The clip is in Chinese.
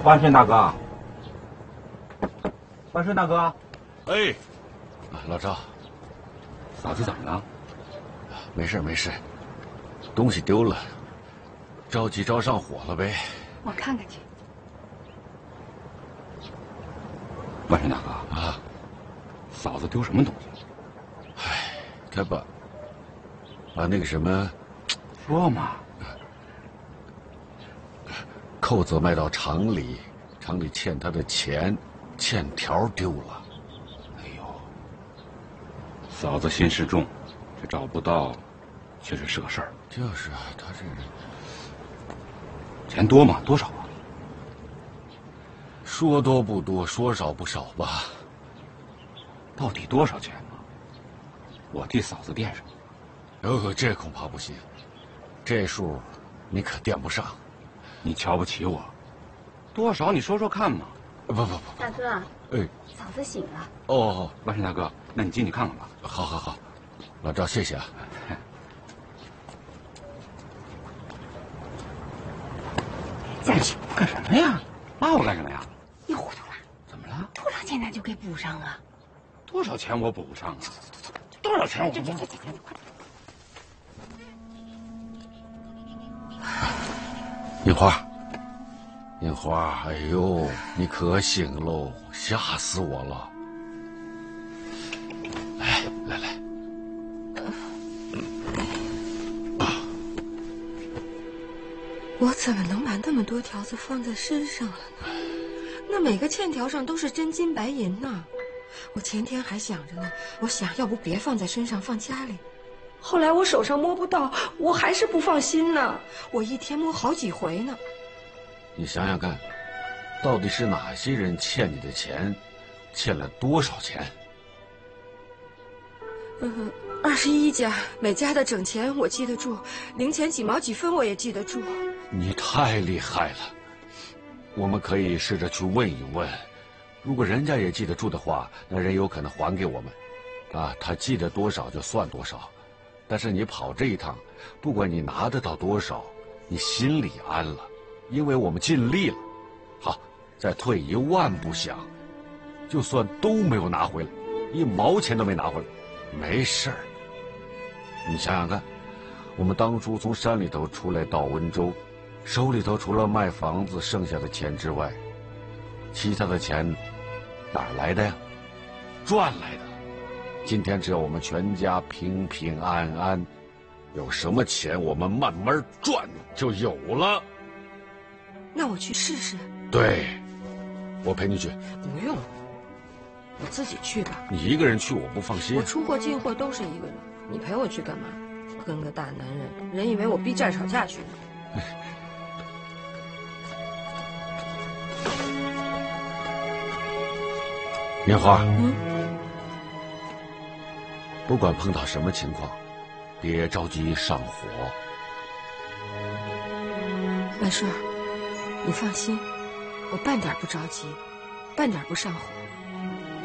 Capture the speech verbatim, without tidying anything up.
万顺大哥，万顺大哥， 哎，老赵， 嫂子怎么了？ 没事没事，东西丢了，着急着上火了呗。 我看看去。 万顺大哥啊， 嫂子丢什么东西？ 唉，他把把那个什么， 说嘛。 扣子卖到厂里，厂里欠他的钱，欠条丢了。 哎呦，嫂子心事重，这找不到，确实是个事儿。 就是啊，他这人钱多吗？多少啊？ 说多不多，说少不少吧。 到底多少钱呢？我替嫂子垫上。 哦，这恐怕不行，这数你可垫不上。 你瞧不起我，多少？你说说看嘛。 不不不， 大哥， 哎， 嫂子醒了。 哦， 万顺大哥，那你进去看看吧。 好，好，好，老赵，谢谢啊。 下去干什么呀？拉我干什么呀？ 你糊涂了？ 怎么了？ 多少钱咱就给补上啊？ 多少钱我补不上啊？多少钱我补不上？ 樱花，樱花，哎呦，你可醒喽，吓死我了！来来来， 我怎么能把那么多条子放在身上了呢？那每个欠条上都是真金白银呐！我前天还想着呢，我想要不别放在身上，放家里。后来我手上摸不到，我还是不放心呢。我一天摸好几回呢。 你想想看，到底是哪些人欠你的钱，欠了多少钱？ 嗯，二十一家，每家的整钱我记得住，零钱几毛几分我也记得住。 你太厉害了，我们可以试着去问一问，如果人家也记得住的话，那人有可能还给我们，啊，他记得多少就算多少。但是你跑这一趟，不管你拿得到多少，你心里安了，因为我们尽力了。好，再退一万步想，就算都没有拿回来，一毛钱都没拿回来，没事儿。你想想看，我们当初从山里头出来到温州，手里头除了卖房子剩下的钱之外，其他的钱哪儿来的呀？赚来的。今天只要我们全家平平安安，有什么钱我们慢慢赚就有了。 那我去试试。 对，我陪你去。 不用，我自己去吧。 你一个人去我不放心。 我出货进货都是一个人，你陪我去干嘛？跟个大男人，人以为我逼债吵架去呢。 年华， 嗯， 不管碰到什么情况，别着急上火。 万顺，你放心，我半点不着急，半点不上火。